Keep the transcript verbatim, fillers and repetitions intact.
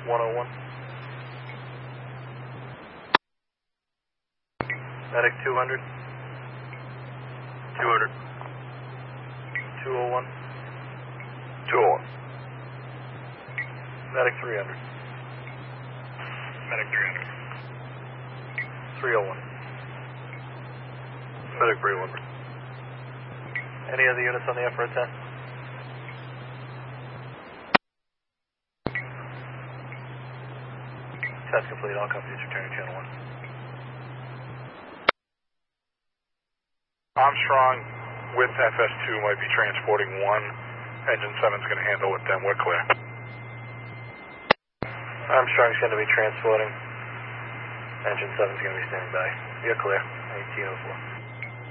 one oh one. Medic two hundred. two hundred. two oh one. two oh one. Medic three hundred. Medic three hundred. three oh one. Medic three hundred. Any other units on the F R ten? Test complete, all companies returning channel one. Armstrong with F S two might be transporting one. Engine seven's going to handle it, then we're clear. Armstrong's going to be transporting. Engine seven's going to be standing by. You're clear. eighteen oh four.